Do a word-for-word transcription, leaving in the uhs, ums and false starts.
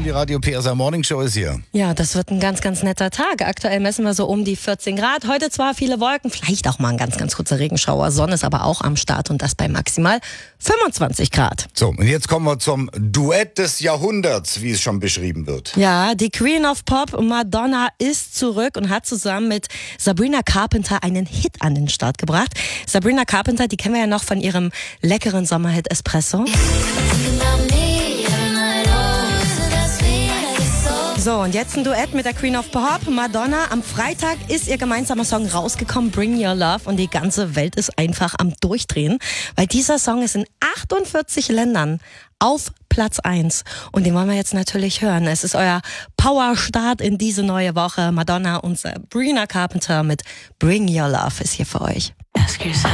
die Radio P S R Morning Show ist hier. Ja, das wird ein ganz, ganz netter Tag. Aktuell messen wir so um die vierzehn Grad. Heute zwar viele Wolken, vielleicht auch mal ein ganz, ganz kurzer Regenschauer. Sonne ist aber auch am Start und das bei maximal fünfundzwanzig Grad. So, und jetzt kommen wir zum Duett des Jahrhunderts, wie es schon beschrieben wird. Ja, die Queen of Pop, Madonna, ist zurück und hat zusammen mit Sabrina Carpenter einen Hit an den Start gebracht. Sabrina Carpenter, die kennen wir ja noch von ihrem leckeren Sommerhit Espresso. So, und jetzt ein Duett mit der Queen of Pop, Madonna. Am Freitag ist ihr gemeinsamer Song rausgekommen, Bring Your Love. Und die ganze Welt ist einfach am Durchdrehen, weil dieser Song ist in achtundvierzig Ländern auf Platz eins. Und den wollen wir jetzt natürlich hören. Es ist euer Power-Start in diese neue Woche. Madonna und Sabrina Carpenter mit Bring Your Love ist hier für euch. Ask yourself.